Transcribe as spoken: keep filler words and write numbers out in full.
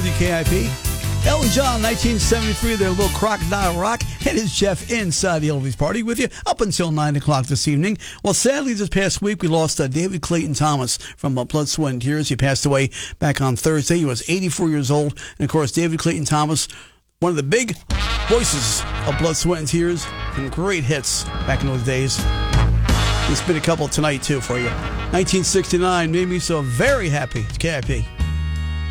W K I P. Elton John, nineteen seventy-three, their little Crocodile Rock. And it's Jeff inside the Oldies Party with you up until nine o'clock this evening. Well, sadly, this past week, we lost uh, David Clayton Thomas from uh, Blood, Sweat, and Tears. He passed away back on Thursday. He was eighty-four years old. And, of course, David Clayton Thomas, one of the big voices of Blood, Sweat, and Tears. And great hits back in those days. We'll spin a couple tonight, too, for you. nineteen sixty-nine made me so very happy. It's K I P.